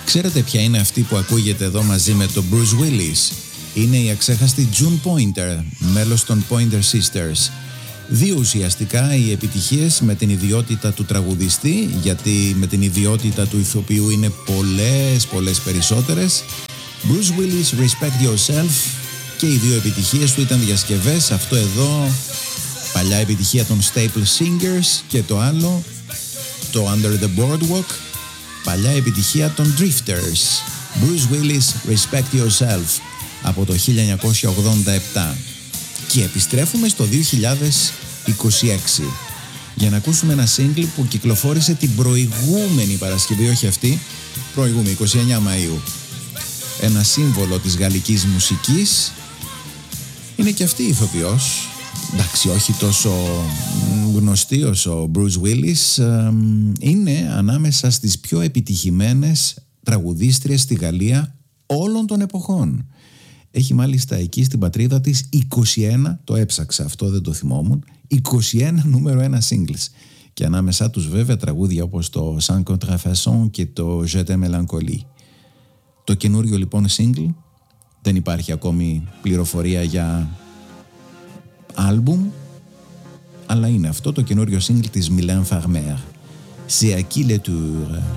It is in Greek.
Ξέρετε ποια είναι αυτή που ακούγεται εδώ μαζί με τον Bruce Willis? Είναι η αξέχαστη June Pointer, μέλος των Pointer Sisters. Δύο ουσιαστικά οι επιτυχίες με την ιδιότητα του τραγουδιστή, γιατί με την ιδιότητα του ηθοποιού είναι πολλές περισσότερες. Bruce Willis, Respect Yourself, και οι δύο επιτυχίες του ήταν διασκευές. Αυτό εδώ, παλιά επιτυχία των Staple Singers, και το άλλο, το Under the Boardwalk, παλιά επιτυχία των Drifters. Bruce Willis, Respect Yourself, από το 1987. Και επιστρέφουμε στο 2026 για να ακούσουμε ένα single που κυκλοφόρησε την προηγούμενη Παρασκευή, όχι αυτή, προηγούμενη, 29 Μαΐου. Ένα σύμβολο της γαλλικής μουσικής. Είναι και αυτή η ηθοποιός, εντάξει, όχι τόσο γνωστή όσο ο Bruce Willis. Είναι ανάμεσα στις πιο επιτυχημένες τραγουδίστριες στη Γαλλία όλων των εποχών. Έχει μάλιστα εκεί στην πατρίδα της 21, το έψαξα αυτό, δεν το θυμόμουν, 21 νούμερο 1 singles. Και ανάμεσά τους βέβαια τραγούδια όπως το Sans Contrefaçon και το Je t'aime Mélancolie. Το καινούριο λοιπόν single, δεν υπάρχει ακόμη πληροφορία για άλμπουμ, αλλά είναι αυτό το καινούριο single της Mylène Farmer. C'est à qui les tours.